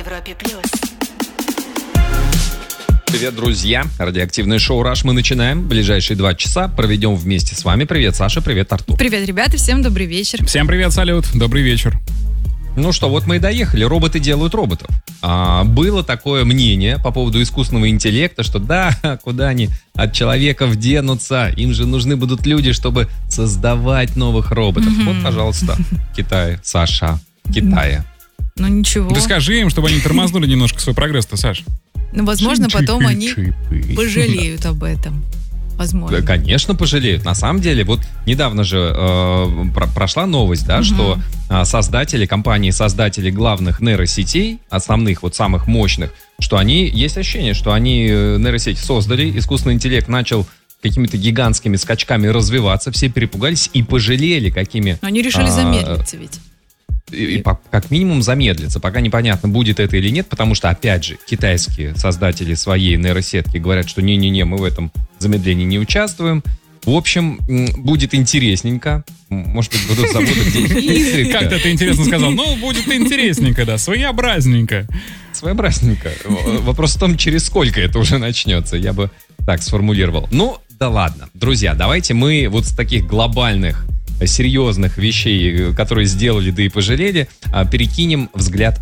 Европе+. Привет, друзья. Радиоактивное шоу «Раш» мы начинаем. Ближайшие 2 часа проведем вместе с вами. Привет, Саша, привет, Артур. Привет, ребята, всем добрый вечер. Всем привет, салют, добрый вечер. Ну что, вот мы и доехали. Роботы делают роботов. Было такое мнение по поводу искусственного интеллекта, что да, куда они от человеков денутся, им же нужны будут люди, чтобы создавать новых роботов. Вот, пожалуйста, Китай, Саша, Китая. Ну ничего. Ты скажи им, чтобы они тормознули немножко свой прогресс-то, Саш. Ну, возможно, потом они пожалеют об этом. Возможно. Да, конечно, пожалеют. На самом деле, вот недавно же прошла новость, да, что компании-создатели главных нейросетей, основных, вот самых мощных, что есть ощущение, что они нейросеть создали, искусственный интеллект начал какими-то гигантскими скачками развиваться, все перепугались и пожалели, какими... Но они решили замедлиться ведь. И как минимум замедлиться, пока непонятно, будет это или нет, потому что, опять же, китайские создатели своей нейросетки говорят, что не-не-не, мы в этом замедлении не участвуем. В общем, будет интересненько. Может быть, будут заводы, где... Как-то ты интересно сказал. Ну, будет интересненько, да, своеобразненько. Своеобразненько. Вопрос в том, через сколько это уже начнется, я бы так сформулировал. Ну, да ладно. Друзья, давайте мы вот с таких глобальных серьезных вещей, которые сделали, да и пожалели, перекинем взгляд